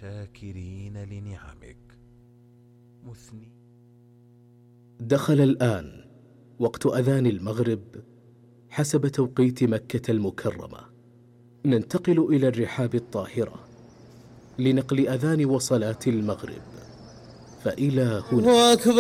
شاكرين لنعمك مثني. دخل الآن وقت أذان المغرب حسب توقيت مكة المكرمة. ننتقل إلى الرحاب الطاهرة لنقل أذان وصلاة المغرب، فإلى هنا.